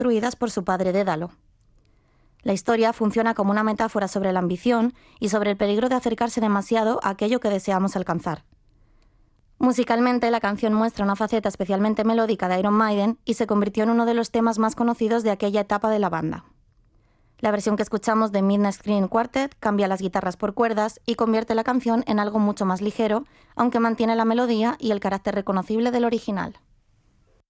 destruidas por su padre Dédalo. La historia funciona como una metáfora sobre la ambición y sobre el peligro de acercarse demasiado a aquello que deseamos alcanzar. Musicalmente, la canción muestra una faceta especialmente melódica de Iron Maiden y se convirtió en uno de los temas más conocidos de aquella etapa de la banda. La versión que escuchamos de Midnight Screen Quartet cambia las guitarras por cuerdas y convierte la canción en algo mucho más ligero, aunque mantiene la melodía y el carácter reconocible del original.